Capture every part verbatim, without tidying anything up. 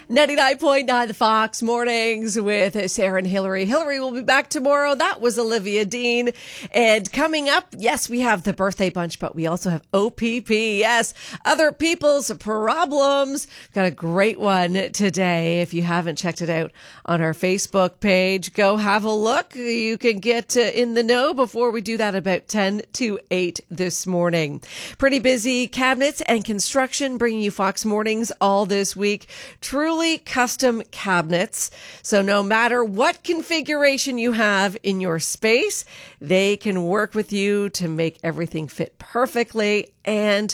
ninety-nine point nine The Fox Mornings with Sarah and Hillary. Hillary will be back tomorrow. That was Olivia Dean. And coming up, yes, we have the birthday bunch, but we also have O P P. Yes, other people's problems. Got a great one today. If you haven't checked it out on our Facebook page, go have a look. You can get uh, in the know before we do that about ten to eight this morning. Pretty busy cabinets and construction bringing you Fox Mornings all this week. Truly custom cabinets. So no matter what configuration you have in your space, they can work with you to make everything fit perfectly and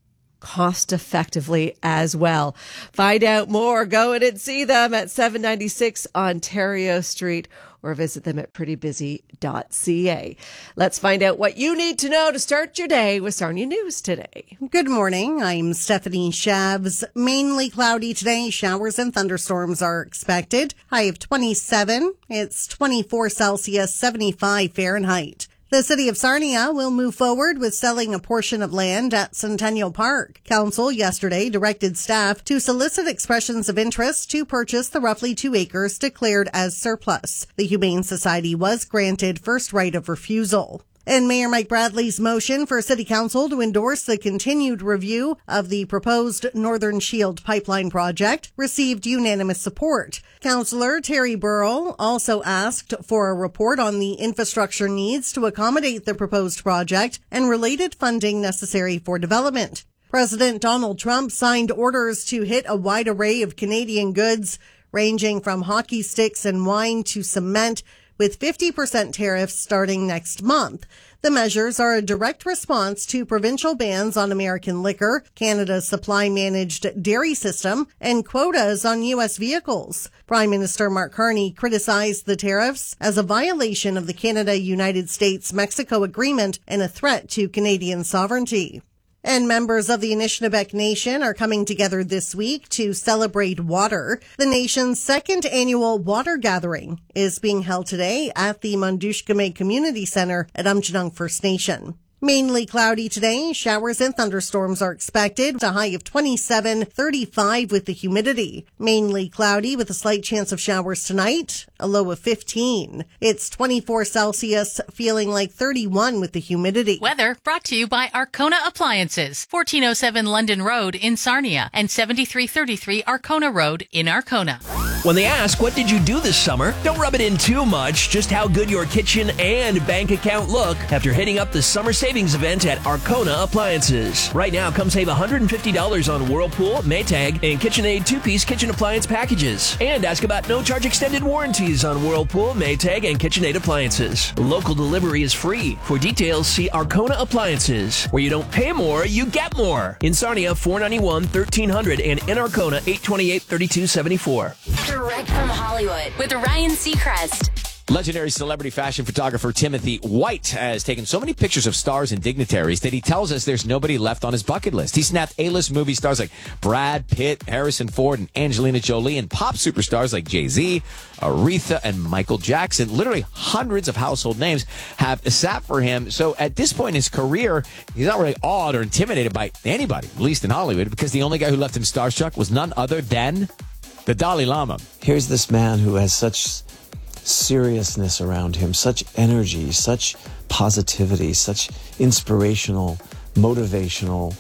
cost effectively as well. Find out more. Go in and see them at seven ninety-six Ontario Street or visit them at pretty busy dot c a. Let's find out what you need to know to start your day with Sarnia News today. Good morning. I'm Stephanie Shabs. Mainly cloudy today. Showers and thunderstorms are expected. High of twenty-seven. It's twenty-four Celsius, seventy-five Fahrenheit. The city of Sarnia will move forward with selling a portion of land at Centennial Park. Council yesterday directed staff to solicit expressions of interest to purchase the roughly two acres declared as surplus. The Humane Society was granted first right of refusal. And Mayor Mike Bradley's motion for City Council to endorse the continued review of the proposed Northern Shield pipeline project received unanimous support. Councillor Terry Burrell also asked for a report on the infrastructure needs to accommodate the proposed project and related funding necessary for development. President Donald Trump signed orders to hit a wide array of Canadian goods, ranging from hockey sticks and wine to cement, with fifty percent tariffs starting next month. The measures are a direct response to provincial bans on American liquor, Canada's supply-managed dairy system, and quotas on U S vehicles. Prime Minister Mark Carney criticized the tariffs as a violation of the Canada-United States-Mexico agreement and a threat to Canadian sovereignty. And members of the Anishinaabe Nation are coming together this week to celebrate water. The nation's second annual water gathering is being held today at the Mundushkame Community Center at Umjinung First Nation. Mainly cloudy today. Showers and thunderstorms are expected. A high of twenty-seven, thirty-five with the humidity. Mainly cloudy with a slight chance of showers tonight. A low of fifteen. It's twenty-four Celsius, feeling like thirty-one with the humidity. Weather brought to you by Arcona Appliances, fourteen oh seven London Road in Sarnia and seventy-three thirty-three Arcona Road in Arcona. When they ask, what did you do this summer? Don't rub it in too much, just how good your kitchen and bank account look after hitting up the summer savings event at Arcona Appliances. Right now, come save one hundred fifty dollars on Whirlpool, Maytag, and KitchenAid two-piece kitchen appliance packages. And ask about no-charge extended warranties on Whirlpool, Maytag, and KitchenAid appliances. Local delivery is free. For details, see Arcona Appliances, where you don't pay more, you get more. In Sarnia, four ninety-one, thirteen hundred, and in Arcona, eight twenty-eight, thirty-two seventy-four. Direct from Hollywood with Ryan Seacrest. Legendary celebrity fashion photographer Timothy White has taken so many pictures of stars and dignitaries that he tells us there's nobody left on his bucket list. He snapped A-list movie stars like Brad Pitt, Harrison Ford, and Angelina Jolie, and pop superstars like Jay-Z, Aretha, and Michael Jackson. Literally hundreds of household names have sat for him. So at this point in his career, he's not really awed or intimidated by anybody, at least in Hollywood, because the only guy who left him starstruck was none other than the Dalai Lama. Here's this man who has such seriousness around him, such energy, such positivity, such inspirational, motivational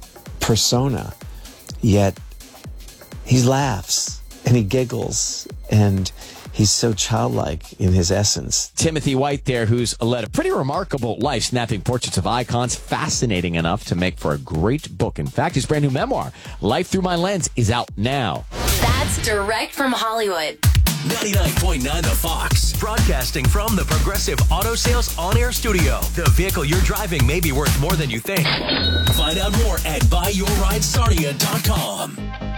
persona. Yet he laughs and he giggles and he's so childlike in his essence. Timothy White there, who's led a pretty remarkable life, snapping portraits of icons, fascinating enough to make for a great book. In fact, his brand new memoir, Life Through My Lens, is out now. That's direct from Hollywood. ninety-nine point nine The Fox. Broadcasting from the Progressive Auto Sales On-Air Studio. The vehicle you're driving may be worth more than you think. Find out more at buy your ride sarnia dot com.